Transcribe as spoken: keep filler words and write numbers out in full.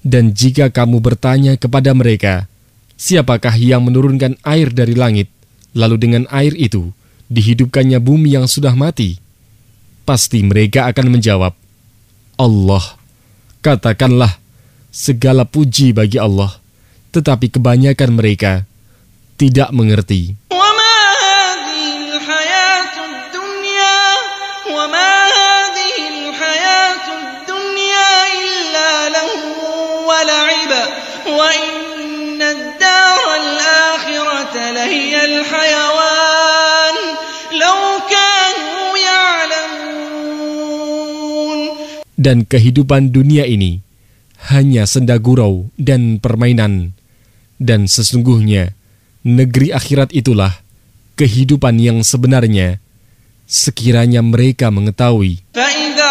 Dan jika kamu bertanya kepada mereka, siapakah yang menurunkan air dari langit, lalu dengan air itu dihidupkannya bumi yang sudah mati? Pasti mereka akan menjawab, Allah. Katakanlah, segala puji bagi Allah, tetapi kebanyakan mereka tidak mengerti. Dan kehidupan dunia ini hanya senda gurau dan permainan, dan sesungguhnya negeri akhirat itulah kehidupan yang sebenarnya, sekiranya mereka mengetahui.